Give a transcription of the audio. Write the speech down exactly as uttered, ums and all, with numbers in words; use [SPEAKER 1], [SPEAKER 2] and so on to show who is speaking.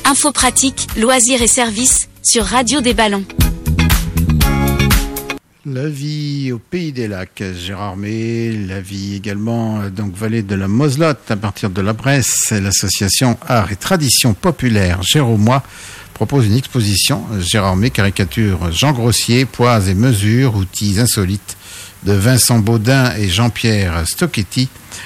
[SPEAKER 1] Infos pratiques, loisirs et services sur Radio des Ballons.
[SPEAKER 2] La vie au Pays des Lacs, Gérard May, la vie également, donc vallée de la Moselotte, à partir de la Bresse, l'association Art et Tradition Populaire Géromois propose une exposition. Gérard May caricature Jean Grossier, poids et mesures, outils insolites de Vincent Baudin et Jean-Pierre Stocchetti.